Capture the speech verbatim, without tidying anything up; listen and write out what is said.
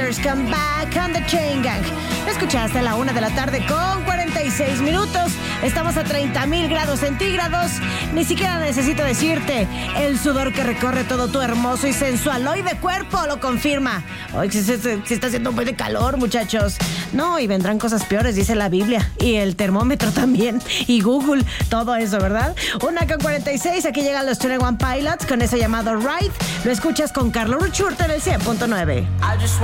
Brothers Come Back on the Chain Gang. Escuchaste a la una de la tarde con cuarenta y seis minutos. Estamos a treinta mil grados centígrados. Ni siquiera necesito decirte, el sudor que recorre todo tu hermoso y sensualoide cuerpo lo confirma. Hoy se, se, se está haciendo un poco de calor, muchachos. No, y vendrán cosas peores, dice la Biblia. Y el termómetro también. Y Google, todo eso, ¿verdad? Una con cuarenta y seis, aquí llegan los veintiuno Pilots con ese llamado Ride. Lo escuchas con Carlos Ruchurta en el cien punto nueve.